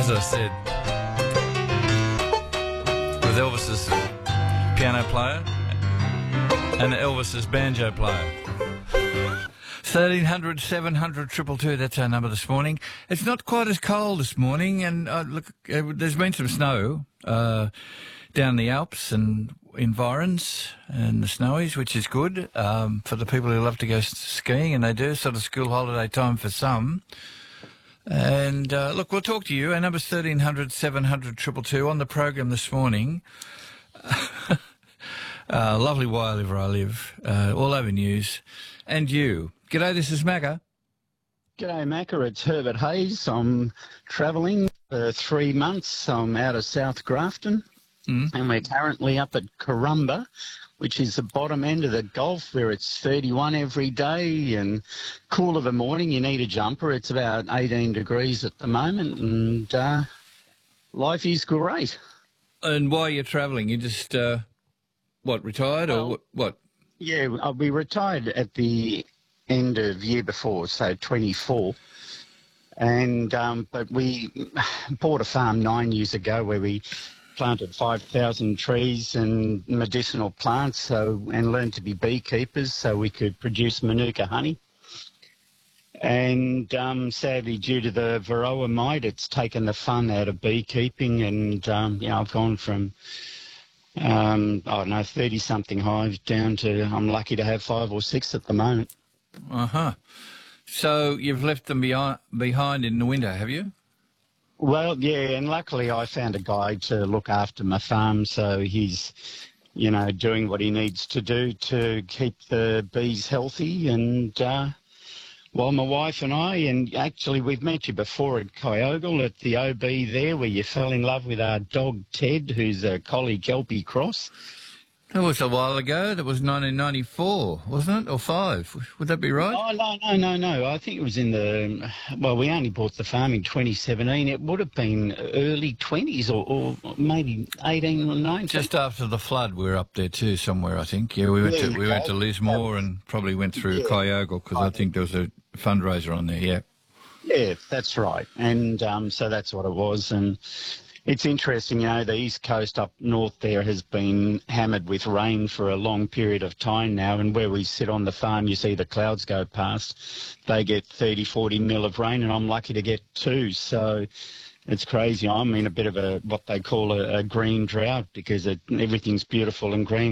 As I said, with Elvis's piano player and Elvis's banjo player. 1300 700 222, that's our number this morning. It's not quite as cold this morning, and look, there's been some snow down the Alps and environs and the snowies, which is good for the people who love to go skiing, and they do, sort of school holiday time for some. And look, we'll talk to you. Our number's 1300 700 222 on the program this morning. Lovely where I live, all over news. And you. G'day, this is Macca. G'day, Macca. It's Herbert Hayes. I'm travelling for 3 months. I'm out of South Grafton, and we're currently up at Corumba, which is the bottom end of the Gulf, where it's 31 every day and cool of a morning. You need a jumper. It's about 18 degrees at the moment, and life is great. And while you're travelling, you just, retired or what? Yeah, we retired at the end of year before, so 24. And but we bought a farm 9 years ago where we planted 5,000 trees and medicinal plants, and learned to be beekeepers so we could produce Manuka honey. And sadly, due to the varroa mite, it's taken the fun out of beekeeping, and I've gone from 30-something hives down to, I'm lucky to have 5 or 6 at the moment. So you've left them behind in the winter, have you? Well, yeah, and luckily I found a guy to look after my farm, so he's, doing what he needs to do to keep the bees healthy. And well, my wife and I, and actually we've met you before at Kyogle at the OB there, where you fell in love with our dog Ted, who's a Collie Kelpie cross. That was a while ago. That was 1994, wasn't it? Or 5? Would that be right? Oh, no. I think it was in we only bought the farm in 2017. It would have been early 20s or maybe 18 or 19. Just after the flood, we were up there too somewhere, I think. Yeah, we went to Lismore and probably went through Kyogle because I think there was a fundraiser on there, yeah. Yeah, that's right. And so that's what it was. And it's interesting, the East Coast up north there has been hammered with rain for a long period of time now, and where we sit on the farm, you see the clouds go past. They get 30, 40 mil of rain, and I'm lucky to get 2. So it's crazy. I'm in a bit of what they call a green drought because everything's beautiful and green.